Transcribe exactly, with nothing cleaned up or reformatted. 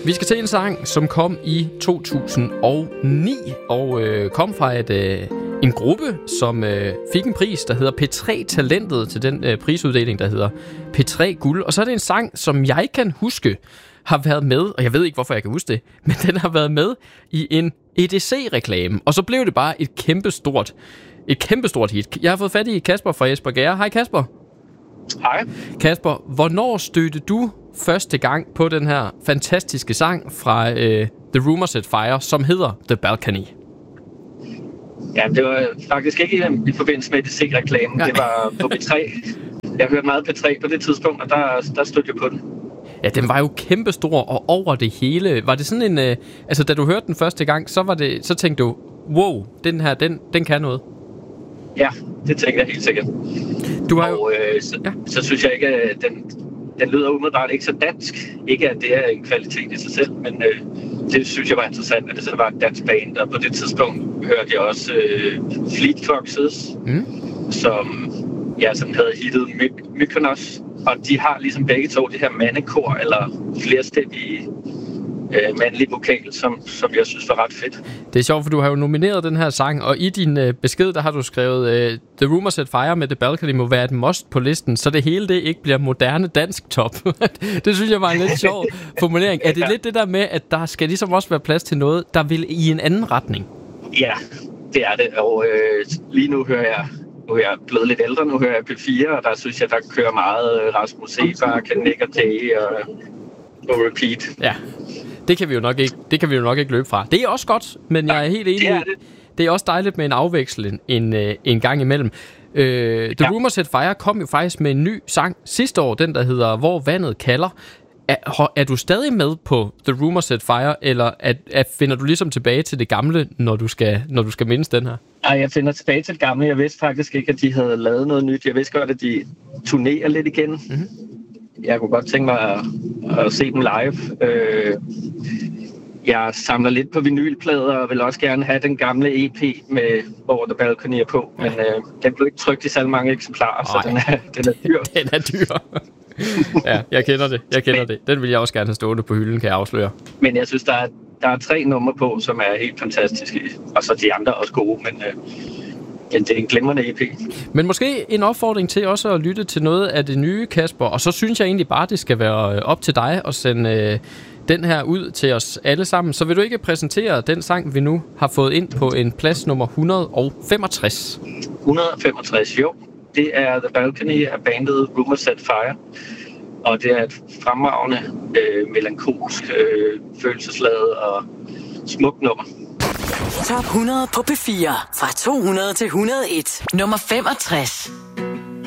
Vi skal til en sang, som kom i to tusind og ni, og øh, kom fra et, øh, en gruppe, som øh, fik en pris, der hedder P tre Talentet, til den øh, prisuddeling, der hedder P tre Guld. Og så er det en sang, som jeg kan huske har været med, og jeg ved ikke, hvorfor jeg kan huske det, men den har været med i en E D C-reklame, og så blev det bare et kæmpestort, et kæmpestort hit. Jeg har fået fat i Kasper fra Espergærde. Hej Kasper. Hej. Kasper, hvornår stødte du første gang på den her fantastiske sang fra uh, The Rumour Said Fire, som hedder The Balcony? Ja, det var faktisk ikke i forbindelse med E D C-reklamen. Det var på P tre. Jeg hørte meget P tre på det tidspunkt, og der, der stødte jeg på den. Ja, den var jo kæmpestor og over det hele. Var det sådan en... Uh, altså, da du hørte den første gang, så, var det, så tænkte du, wow, den her, den, den kan noget. Ja, det tænkte jeg helt sikkert. Du har jo... Og øh, så, ja. så synes jeg ikke, at den, den lyder umiddelbart ikke så dansk. Ikke at det er en kvalitet i sig selv, men øh, det synes jeg var interessant, at det så var et dansk band. Og på det tidspunkt hørte jeg også øh, Fleet Foxes, mm. som, ja, som havde hittet My- Mykonos. Og de har ligesom begge to det her mandekor, eller flerstemmige øh, mandlige vokal, som, som jeg synes var ret fedt. Det er sjovt, for du har jo nomineret den her sang, og i din øh, besked, der har du skrevet, øh, The Rumour Said Fire med The Balcony må være et must på listen, så det hele det ikke bliver moderne dansk top. Det synes jeg var en lidt sjov formulering. Er det ja. lidt det der med, at der skal ligesom også være plads til noget, der vil i en anden retning? Ja, det er det, og øh, lige nu hører jeg Nu er jeg blevet lidt ældre, nu hører jeg P fire, og der synes jeg, der kører meget Rasmus Seebach, Nick og Day og, og repeat. Ja, det kan vi jo nok ikke, det kan vi jo nok ikke løbe fra. Det er også godt, men jeg er helt enig. Det er, det. det er også dejligt med en afveksling en, en gang imellem. Uh, The ja. Rumour Said Fire kom jo faktisk med en ny sang sidste år, den der hedder Hvor vandet kalder. Er, er du stadig med på The Rumour Said Fire, eller at, at finder du ligesom tilbage til det gamle, når du skal, når du skal mindes den her? Nej, jeg finder tilbage til det gamle. Jeg vidste faktisk ikke, at de havde lavet noget nyt. Jeg vidste godt, at de turnerer lidt igen. Mm-hmm. Jeg kunne godt tænke mig at, at se dem live. Øh, jeg samler lidt på vinylplader og vil også gerne have den gamle E P med Hvor The Balcony er på. Men øh, den blev ikke trykt i så mange eksemplarer, så den er, den er dyr. Den er dyr. Ja, jeg kender det. Jeg kender det. Den vil jeg også gerne have stående på hylden, kan jeg afsløre. Men jeg synes, der er, der er tre numre på, som er helt fantastiske. Og så de andre er også gode, men øh, det er en glimrende E P. Men måske en opfordring til også at lytte til noget af det nye, Kasper. Og så synes jeg egentlig bare, det skal være op til dig at sende øh, den her ud til os alle sammen. Så vil du ikke præsentere den sang, vi nu har fået ind på en plads nummer et hundrede og femogtres? et hundrede og femogtres, jo. Det er The Balcony af bandet Rumour Said Fire. Og det er et fremragende, øh, melankolsk, øh, følelsesladet og smukt nummer. Top hundrede på P fire. Fra to hundrede til et hundrede og en. Nummer femogtres.